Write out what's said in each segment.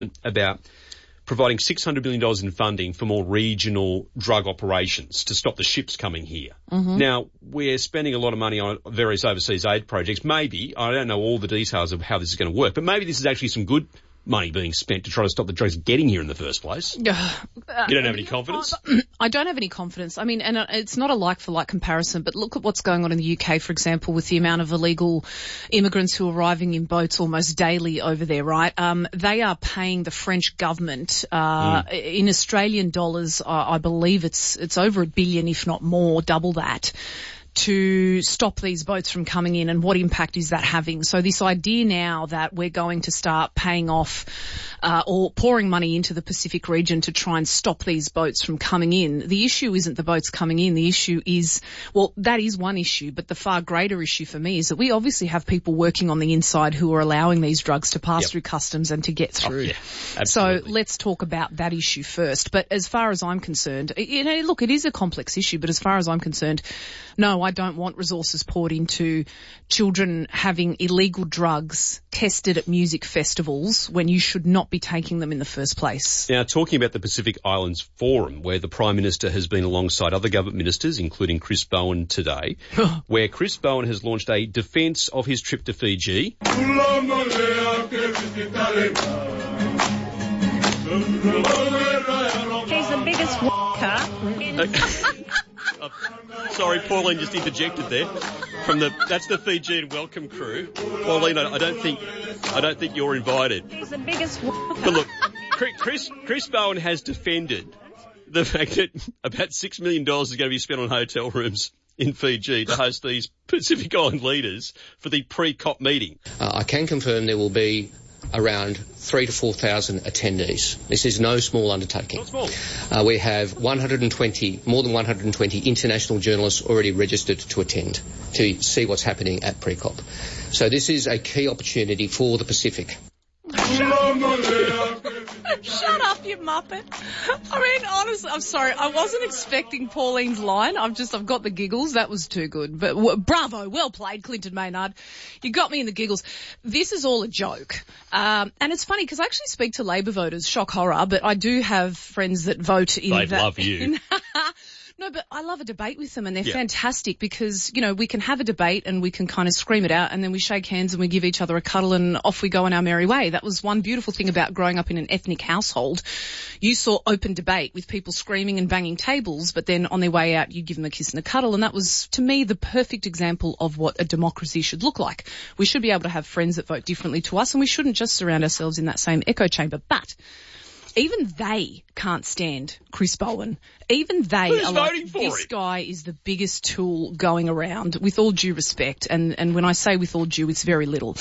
about providing $600 million in funding for more regional drug operations to stop the ships coming here. Mm-hmm. Now, we're spending a lot of money on various overseas aid projects. Maybe, I don't know all the details of how this is going to work, but maybe this is actually some good money being spent to try to stop the drugs getting here in the first place. You don't have any confidence? I don't have any confidence. I mean, and it's not a like-for-like comparison, but look at what's going on in the UK, for example, with the amount of illegal immigrants who are arriving in boats almost daily over there, right? They are paying the French government in Australian dollars, I believe it's over $1 billion, if not more, double that, to stop these boats from coming in, and what impact is that having? So this idea now that we're going to start paying off or pouring money into the Pacific region to try and stop these boats from coming in, the issue isn't the boats coming in. The issue is, well, that is one issue, but the far greater issue for me is that we obviously have people working on the inside who are allowing these drugs to pass through customs and to get through. Oh, yeah, absolutely. So let's talk about that issue first. But as far as I'm concerned, look, it is a complex issue, but as far as I'm concerned, no, I don't want resources poured into children having illegal drugs tested at music festivals when you should not be taking them in the first place. Now, talking about the Pacific Islands Forum, where the Prime Minister has been alongside other government ministers, including Chris Bowen today, where Chris Bowen has launched a defence of his trip to Fiji. He's the biggest w***er. Sorry, Pauline just interjected there. That's the Fijian welcome crew. Pauline, I don't think you're invited. He's the biggest w***er. But look, Chris Bowen has defended the fact that about $6 million is going to be spent on hotel rooms in Fiji to host these Pacific Island leaders for the pre-COP meeting. I can confirm there will be around 3,000 to 4,000 attendees. This is no small undertaking. Not small. We have more than 120 international journalists already registered to attend to see what's happening at pre-COP. So this is a key opportunity for the Pacific. Shut up, you muppet. I mean, honestly, I'm sorry. I wasn't expecting Pauline's line. I've got the giggles. That was too good. But bravo. Well played, Clinton Maynard. You got me in the giggles. This is all a joke. And it's funny because I actually speak to Labor voters, shock horror, but I do have friends that vote in They love you. No, but I love a debate with them, and they're fantastic because, we can have a debate and we can kind of scream it out, and then we shake hands and we give each other a cuddle and off we go on our merry way. That was one beautiful thing about growing up in an ethnic household. You saw open debate with people screaming and banging tables, but then on their way out you give them a kiss and a cuddle, and that was, to me, the perfect example of what a democracy should look like. We should be able to have friends that vote differently to us, and we shouldn't just surround ourselves in that same echo chamber. But even they can't stand Chris Bowen. Even they are like, this guy is the biggest tool going around, with all due respect. And when I say with all due, it's very little.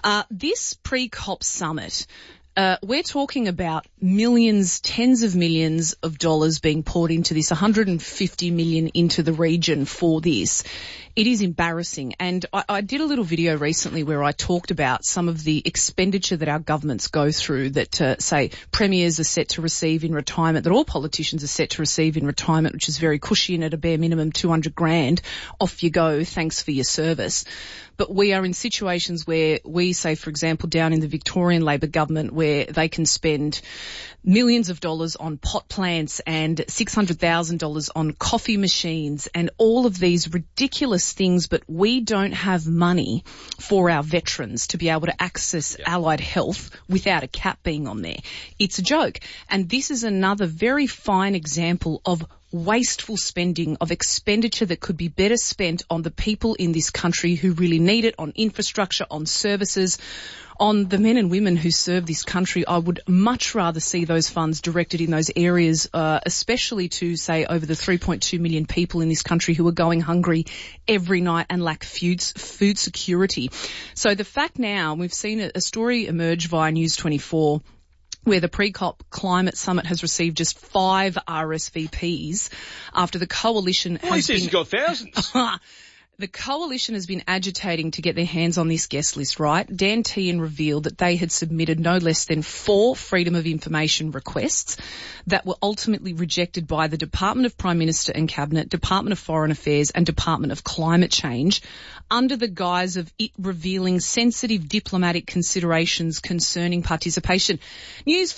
This pre-COP summit, we're talking about millions, tens of millions of dollars being poured into this, 150 million into the region for this. It is embarrassing. And I did a little video recently where I talked about some of the expenditure that our governments go through that, say, premiers are set to receive in retirement, that all politicians are set to receive in retirement, which is very cushy, and at a bare minimum $200,000. Off you go. Thanks for your service. But we are in situations where we say, for example, down in the Victorian Labor government, where they can spend millions of dollars on pot plants and $600,000 on coffee machines and all of these ridiculous things, but we don't have money for our veterans to be able to access allied health without a cap being on there. It's a joke. And this is another very fine example of wasteful spending, of expenditure that could be better spent on the people in this country who really need it, on infrastructure, on services, on the men and women who serve this country. I would much rather see those funds directed in those areas, especially to, say, over the 3.2 million people in this country who are going hungry every night and lack food security. So the fact now, we've seen a story emerge via News 24 where the pre-COP climate summit has received just 5 RSVPs after the coalition has been... He's got thousands. The coalition has been agitating to get their hands on this guest list, right? Dan Tehan revealed that they had submitted no less than 4 Freedom of Information requests that were ultimately rejected by the Department of Prime Minister and Cabinet, Department of Foreign Affairs and Department of Climate Change under the guise of it revealing sensitive diplomatic considerations concerning participation. News